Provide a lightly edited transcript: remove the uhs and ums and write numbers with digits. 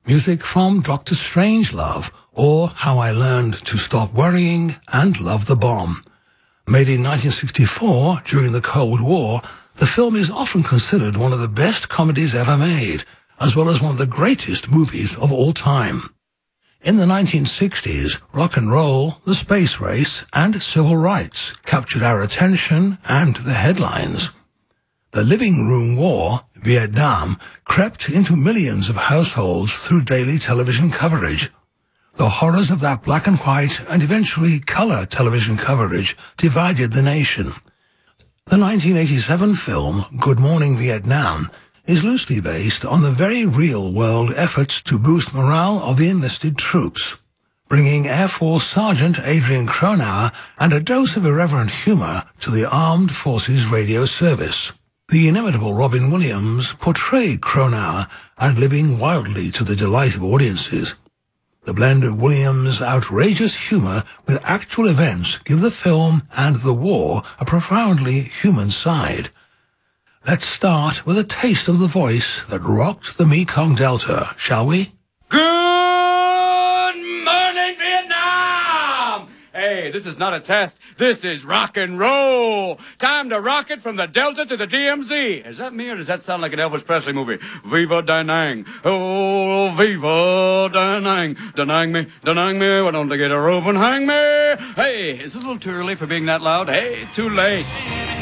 music from Dr. Strangelove, or How I Learned to Stop Worrying and Love the Bomb. Made in 1964 during the Cold War, the film is often considered one of the best comedies ever made, as well as one of the greatest movies of all time. In the 1960s, rock and roll, the space race, and civil rights captured our attention and the headlines. The living room war, Vietnam, crept into millions of households through daily television coverage. The horrors of that black and white and eventually color television coverage divided the nation. The 1987 film, Good Morning Vietnam, is loosely based on the very real-world efforts to boost morale of the enlisted troops, bringing Air Force Sergeant Adrian Cronauer and a dose of irreverent humor to the Armed Forces radio service. The inimitable Robin Williams portrayed Cronauer, ad-libbing wildly to the delight of audiences. The blend of Williams' outrageous humor with actual events give the film and the war a profoundly human side. Let's start with a taste of the voice that rocked the Mekong Delta, shall we? Good morning, Vietnam! Hey, this is not a test. This is rock and roll. Time to rock it from the Delta to the DMZ. Is that me or does that sound like an Elvis Presley movie? Viva Da Nang. Oh, Viva Da Nang. Da Nang me. Why don't they get a rope and hang me? Hey, is it a little too early for being that loud? Hey, too late.